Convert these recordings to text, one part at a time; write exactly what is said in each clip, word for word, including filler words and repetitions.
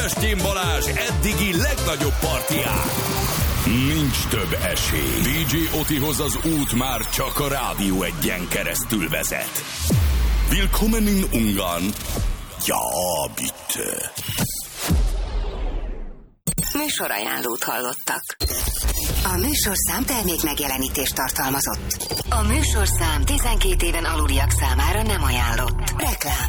Sebestyén Balázs eddigi legnagyobb partián. Nincs több esély. dé dzsé Otihoz az út már csak a Rádió Egyen keresztül vezet. Willkommen in Ungarn. Ja, bitte. Műsorajánlót hallottak. A műsorszám termék megjelenítést tartalmazott. A műsorszám tizenkét éven aluliak számára nem ajánlott. Reklám.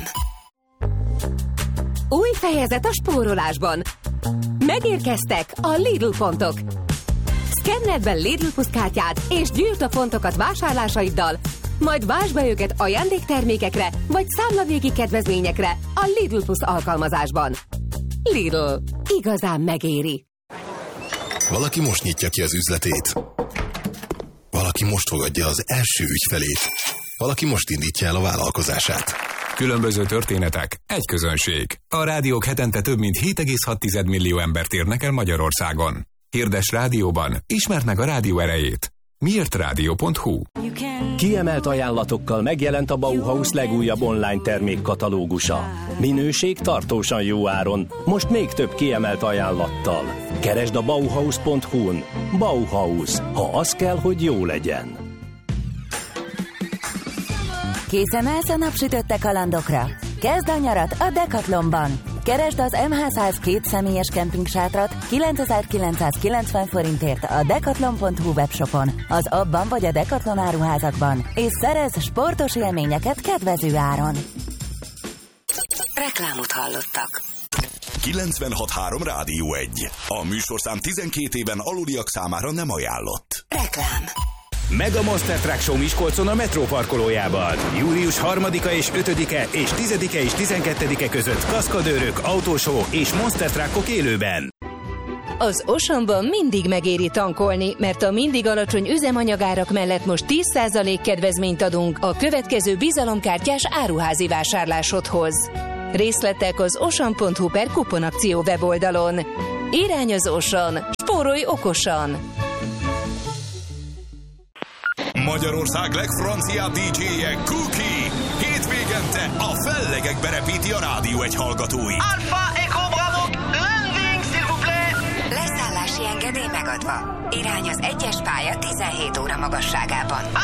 Új fejezet a spórolásban. Megérkeztek a Lidl pontok. Szkenneld be Lidl Plus kártyád és gyűjtsd a pontokat vásárlásaiddal, majd vásd be őket ajándéktermékekre vagy számlavégi kedvezményekre a Lidl Plus alkalmazásban. Lidl. Igazán megéri. Valaki most nyitja ki az üzletét. Valaki most fogadja az első ügyfelét. Valaki most indítja el a vállalkozását. Különböző történetek, egy közönség. A rádiók hetente több mint hét egész hat millió embert érnek el Magyarországon. Hirdes rádióban, ismerd meg a rádió erejét. miért rádió pont hu. Kiemelt ajánlatokkal megjelent a Bauhaus legújabb online termékkatalógusa. Minőség tartósan jó áron, most még több kiemelt ajánlattal. Keresd a bauhaus pont hu-n. Bauhaus, ha az kell, hogy jó legyen. Készen állsz a napsütötte kalandokra? Kezd a nyarat a Decathlonban! Keresd az em há száz két személyes kemping-sátrat kilencezer-kilencszázkilencven forintért a decathlon pont hu webshopon, az abban vagy a Decathlon áruházakban, és szerezz sportos élményeket kedvező áron. Reklámot hallottak. kilencvenhat három Rádió egy. A műsorszám tizenkét éven aluliak számára nem ajánlott. Reklám. Mega Monster Truck Show Miskolcon a metró parkolójában. július harmadika és ötödike és tizedike és tizenkettedike között kaszkadőrök, autóshow és Monster Truckok élőben. Az Oceanban mindig megéri tankolni, mert a mindig alacsony üzemanyagárak mellett most tíz százalék kedvezményt adunk a következő bizalomkártyás áruházi vásárlásodhoz. Részletek az ocean pont hu per kuponakció weboldalon. Irány az Ocean, spórolj okosan! Magyarország legfranciább dé dzséje, Cookie! Hétvégente a fellegekbe repíti a Rádió egy hallgatói. Alpha Echo Bravo, landing, s'il vous plaît! Leszállási engedély megadva. Irány az egyes pálya tizenhét óra magasságában.